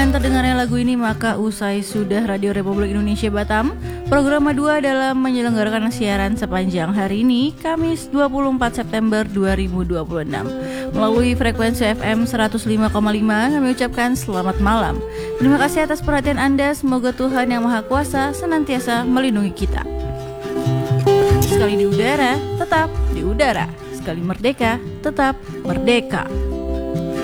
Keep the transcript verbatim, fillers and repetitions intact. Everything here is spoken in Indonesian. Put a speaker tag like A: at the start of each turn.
A: dengan terdengarnya lagu ini, maka usai sudah Radio Republik Indonesia Batam program dua dalam menyelenggarakan siaran sepanjang hari ini, Kamis dua puluh empat September dua ribu dua puluh enam. Melalui frekuensi F M seratus lima koma lima, kami ucapkan selamat malam. Terima kasih atas perhatian Anda, semoga Tuhan Yang Maha Kuasa senantiasa melindungi kita. Sekali di udara, tetap di udara. Sekali merdeka, tetap merdeka.